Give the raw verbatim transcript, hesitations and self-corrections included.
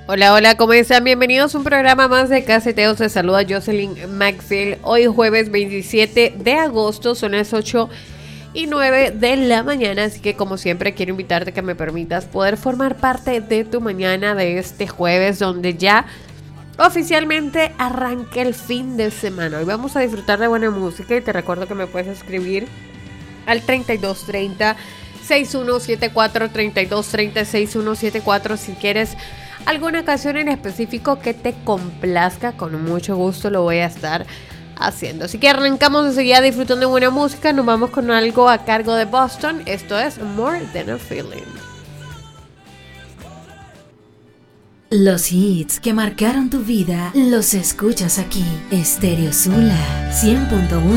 Hola, hola, ¿cómo están? Bienvenidos a un programa más de Caseteos. Se saluda Jocelyn Maxfield. Hoy jueves veintisiete de agosto, son las ocho y nueve de la mañana. Así que como siempre quiero invitarte a que me permitas poder formar parte de tu mañana de este jueves, donde ya oficialmente arranca el fin de semana. Hoy vamos a disfrutar de buena música y te recuerdo que me puedes escribir al treinta y dos treinta, sesenta y uno setenta y cuatro, treinta y dos treinta, sesenta y uno setenta y cuatro si quieres alguna canción en específico que te complazca. Con mucho gusto lo voy a estar haciendo. Así que arrancamos enseguida disfrutando de buena música. Nos vamos con algo a cargo de Boston. Esto es More Than a Feeling. Los hits que marcaron tu vida los escuchas aquí. Stereo Sula cien punto uno.